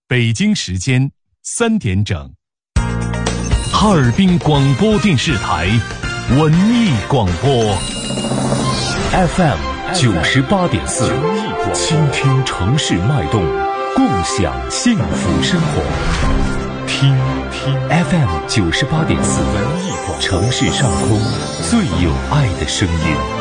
北京时间3点整，哈尔滨广播电视台文艺广播 FM 98.4，倾听城市脉动，共享幸福生活。听 FM 98.4，城市上空最有爱的声音。